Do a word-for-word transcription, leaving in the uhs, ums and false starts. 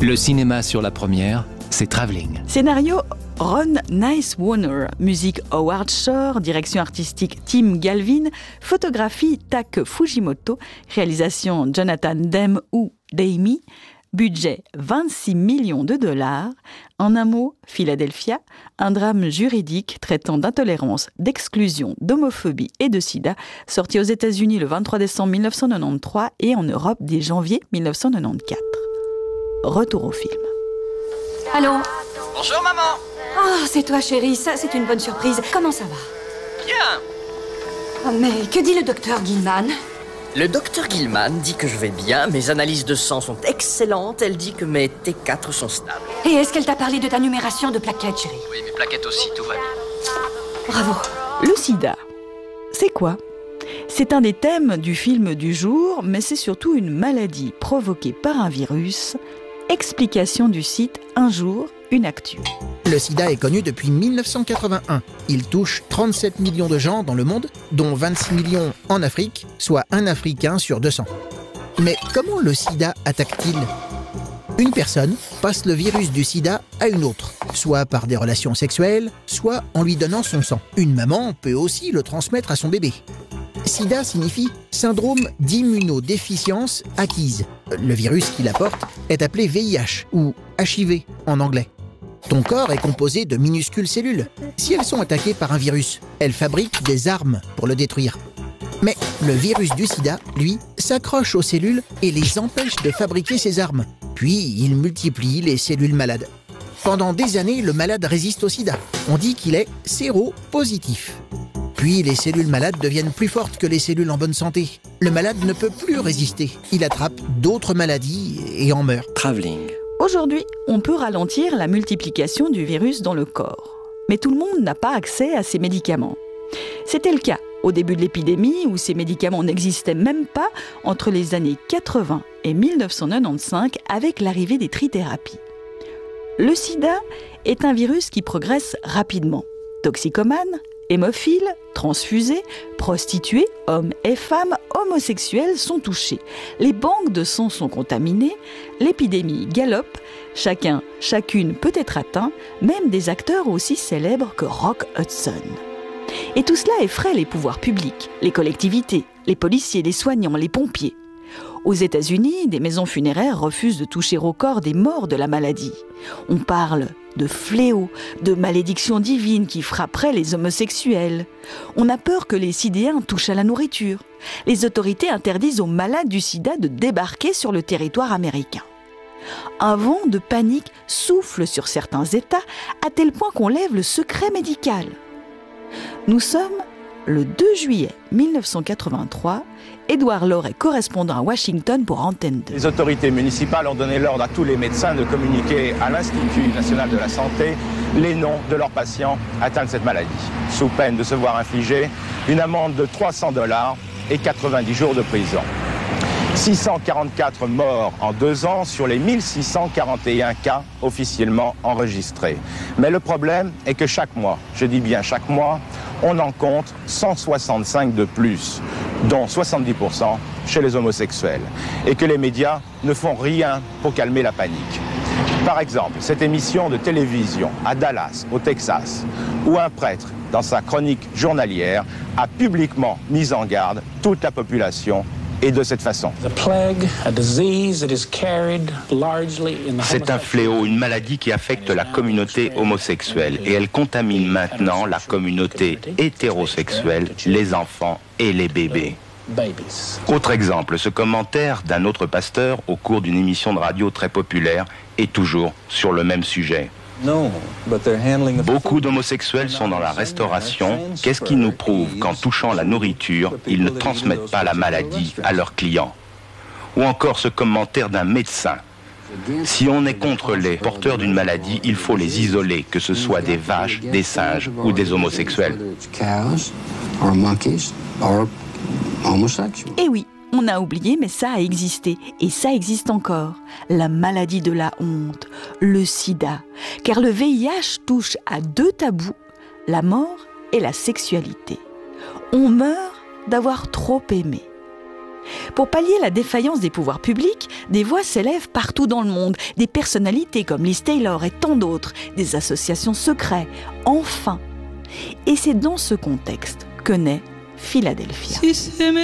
Le cinéma sur la première, c'est Travelling. Scénario Ron Nice-Warner, musique Howard Shore, direction artistique Tim Galvin, photographie Tak Fujimoto, réalisation Jonathan Demme ou Demme, budget vingt-six millions de dollars. En un mot, Philadelphia, un drame juridique traitant d'intolérance, d'exclusion, d'homophobie et de sida, sorti aux États-Unis le vingt-trois décembre mille neuf cent quatre-vingt-treize et en Europe dès janvier mille neuf cent quatre-vingt-quatorze. Retour au film. Allô? Bonjour maman. Oh, c'est toi chérie, ça c'est une bonne surprise. Comment ça va? Bien. Oh, mais que dit le docteur Gilman? Le docteur Gilman dit que je vais bien, mes analyses de sang sont excellentes, elle dit que mes T quatre sont stables. Et est-ce qu'elle t'a parlé de ta numération de plaquettes, chérie? Oui, mes plaquettes aussi, tout va bien. Bravo. Le sida, c'est quoi? C'est un des thèmes du film du jour, mais c'est surtout une maladie provoquée par un virus. Explication du site Un jour, une actu. Le sida est connu depuis mille neuf cent quatre-vingt-un. Il touche trente-sept millions de gens dans le monde, dont vingt-six millions en Afrique, soit un Africain sur deux cents. Mais comment le sida attaque-t-il ? Une personne passe le virus du sida à une autre, soit par des relations sexuelles, soit en lui donnant son sang. Une maman peut aussi le transmettre à son bébé. SIDA signifie syndrome d'immunodéficience acquise. Le virus qui l'apporte est appelé V I H ou H I V en anglais. Ton corps est composé de minuscules cellules. Si elles sont attaquées par un virus, elles fabriquent des armes pour le détruire. Mais le virus du sida, lui, s'accroche aux cellules et les empêche de fabriquer ces armes. Puis il multiplie les cellules malades. Pendant des années, le malade résiste au sida. On dit qu'il est séropositif. Puis les cellules malades deviennent plus fortes que les cellules en bonne santé. Le malade ne peut plus résister. Il attrape d'autres maladies et en meurt. Travelling. Aujourd'hui, on peut ralentir la multiplication du virus dans le corps. Mais tout le monde n'a pas accès à ces médicaments. C'était le cas au début de l'épidémie où ces médicaments n'existaient même pas entre les années quatre-vingts et mille neuf cent quatre-vingt-quinze avec l'arrivée des trithérapies. Le sida est un virus qui progresse rapidement. Toxicomane, hémophiles, transfusés, prostituées, hommes et femmes, homosexuels sont touchés. Les banques de sang sont contaminées, l'épidémie galope, chacun, chacune peut être atteint, même des acteurs aussi célèbres que Rock Hudson. Et tout cela effraie les pouvoirs publics, les collectivités, les policiers, les soignants, les pompiers. Aux États-Unis, des maisons funéraires refusent de toucher au corps des morts de la maladie. On parle de fléau, de malédiction divine qui frapperait les homosexuels. On a peur que les sidéens touchent à la nourriture. Les autorités interdisent aux malades du sida de débarquer sur le territoire américain. Un vent de panique souffle sur certains États à tel point qu'on lève le secret médical. Nous sommes le deux juillet mille neuf cent quatre-vingt-trois. Édouard Laure est correspondant à Washington pour Antenne deux. Les autorités municipales ont donné l'ordre à tous les médecins de communiquer à l'Institut national de la santé les noms de leurs patients atteints de cette maladie, sous peine de se voir infliger une amende de trois cents dollars et quatre-vingt-dix jours de prison. six cent quarante-quatre morts en deux ans sur les mille six cent quarante et un cas officiellement enregistrés. Mais le problème est que chaque mois, je dis bien chaque mois, on en compte cent soixante-cinq de plus, dont soixante-dix pour cent chez les homosexuels, et que les médias ne font rien pour calmer la panique. Par exemple, cette émission de télévision à Dallas, au Texas, où un prêtre, dans sa chronique journalière, a publiquement mis en garde toute la population et de cette façon. C'est un fléau, une maladie qui affecte la communauté homosexuelle et elle contamine maintenant la communauté hétérosexuelle, les enfants et les bébés. Autre exemple, ce commentaire d'un autre pasteur au cours d'une émission de radio très populaire est toujours sur le même sujet. Beaucoup d'homosexuels sont dans la restauration. Qu'est-ce qui nous prouve qu'en touchant la nourriture, ils ne transmettent pas la maladie à leurs clients? Ou encore ce commentaire d'un médecin. Si on est contre les porteurs d'une maladie, il faut les isoler, que ce soit des vaches, des singes ou des homosexuels. Eh oui, on a oublié, mais ça a existé, et ça existe encore. La maladie de la honte, le sida. Car le V I H touche à deux tabous, la mort et la sexualité. On meurt d'avoir trop aimé. Pour pallier la défaillance des pouvoirs publics, des voix s'élèvent partout dans le monde, des personnalités comme Liz Taylor et tant d'autres, des associations secrètes, enfin. Et c'est dans ce contexte que naît Philadelphia. Si